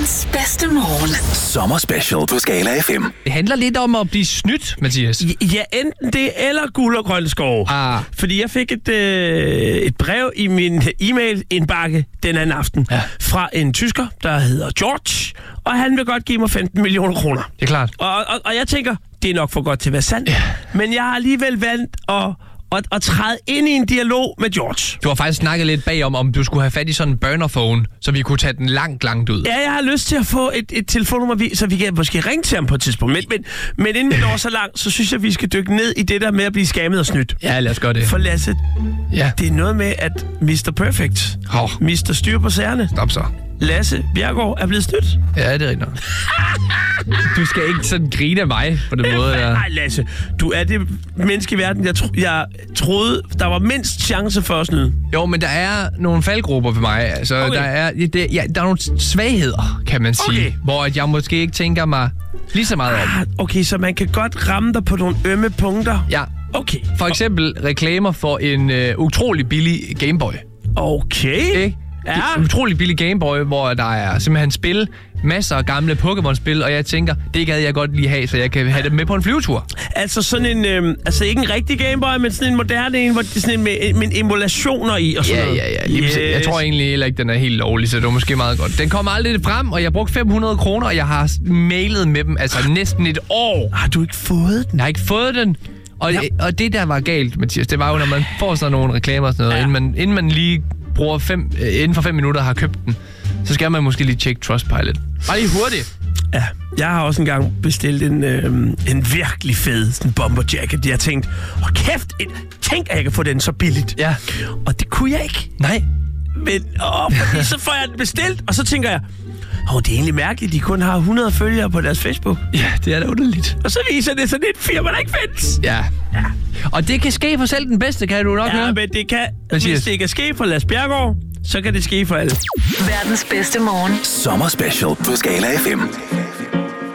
Verdens bedste morgen. Sommerspecial på Skala FM. Det handler lidt om at blive snydt, Mathias. Ja, enten det eller guld og grøn skov. Fordi jeg fik et brev i min e-mail-indbakke den anden aften fra en tysker, der hedder George, og han vil godt give mig 15 millioner kroner. Det er klart. Og jeg tænker, det er nok for godt til at være sandt. Ja. Men jeg har alligevel valgt at træde ind i en dialog med George. Du har faktisk snakket lidt bagom, om du skulle have fat i sådan en burnerphone, så vi kunne tage den langt ud. Ja, jeg har lyst til at få et telefonnummer, så vi kan måske ringe til ham på et tidspunkt. Men inden vi når så langt, så synes jeg, vi skal dykke ned i det der med at blive skammet og snydt. Ja, lad os gøre det. For Lasse, det er noget med, at Mr. Perfect, Mr. Styr på sagerne, Stop så. Lasse Bjerregaard er blevet snydt. Ja, det er rigtigt. Du skal ikke sådan grine af mig på den måde. Nej, Lasse. Du er det menneske i verden, jeg troede, der var mindst chance for at snyde. Jo, men der er nogle faldgrupper ved mig. Altså, der er nogle svagheder, kan man sige. Hvor jeg måske ikke tænker mig lige så meget om. Okay, så man kan godt ramme dig på nogle ømme punkter? Ja. Okay. For eksempel reklamer for en utrolig billig Gameboy. Okay. Ikke? Ja. En utrolig billig Gameboy, hvor der er simpelthen spil, masser af gamle Pokémon-spil, og jeg tænker, det gad jeg godt lige have, så jeg kan have det med på en flyvetur. Altså sådan en, ikke en rigtig Gameboy, men sådan en moderne en, hvor det er sådan en med emulationer i og sådan noget. Ja. Yes. Jeg tror egentlig heller ikke, den er helt lovlig, så det var måske meget godt. Den kom aldrig frem, og jeg brugte 500 kroner, og jeg har mailet med dem, altså næsten et år. Har du ikke fået den? Jeg har ikke fået den. Og det der var galt, Mathias, det var jo, når man får sådan nogle reklamer og sådan noget, inden man lige bruger inden for 5 minutter har købt den, så skal man måske lige tjekke Trustpilot. Bare lige hurtigt. Ja, jeg har også engang bestilt en virkelig fed sådan bomber jacket. Jeg tænkte, kæft, tænk at jeg kan få den så billigt. Ja. Og det kunne jeg ikke. Nej. Men fordi så får jeg den bestilt, og så tænker jeg, det er egentlig mærkeligt, de kun har 100 følgere på deres Facebook. Ja, det er da underligt. Og så viser det sådan et firma, der ikke findes. Ja. Og det kan ske for selv den bedste, kan du nok høre. Ja, men det kan, hvis det kan ske for Lasse Bjerregaard, så kan det ske for alle. Verdens bedste morgen. Sommerspecial på Skala FM.